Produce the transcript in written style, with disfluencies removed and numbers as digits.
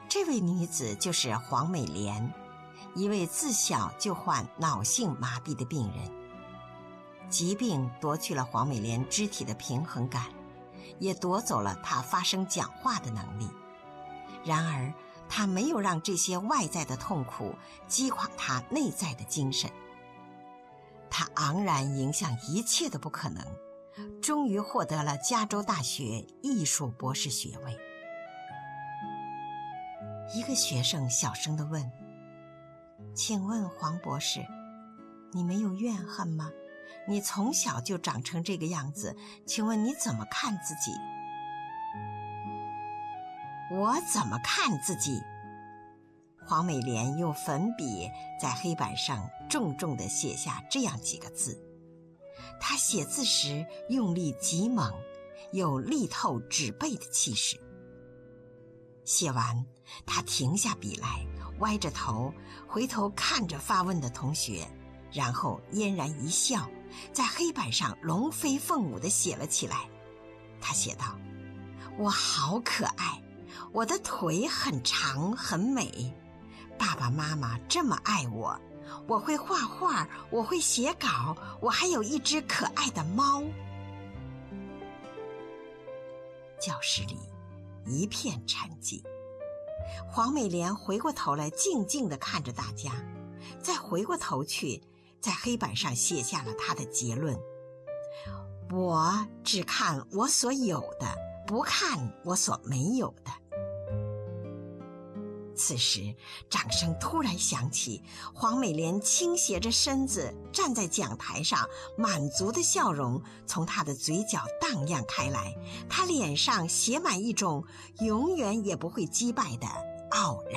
这位女子就是黄美莲，一位自小就患脑性麻痹的病人。疾病夺去了黄美莲肢体的平衡感，也夺走了她发声讲话的能力。然而她没有让这些外在的痛苦击垮她内在的精神，她昂然迎向一切的不可能，终于获得了加州大学艺术博士学位。一个学生小声地问：请问黄博士，你没有怨恨吗？你从小就长成这个样子，请问你怎么看自己？我怎么看自己？黄美莲用粉笔在黑板上重重地写下这样几个字。她写字时用力极猛，有力透纸背的气势。写完，她停下笔来，歪着头回头看着发问的同学，然后嫣然一笑，在黑板上龙飞凤舞地写了起来。她写道：我好可爱，我的腿很长很美，爸爸妈妈这么爱我，我会画画，我会写稿，我还有一只可爱的猫。教室里一片沉寂，黄美莲回过头来静静地看着大家，再回过头去在黑板上写下了她的结论：我只看我所有的，不看我所没有的。此时掌声突然响起，黄美莲倾斜着身子站在讲台上，满足的笑容从她的嘴角荡漾开来，她脸上写满一种永远也不会击败的傲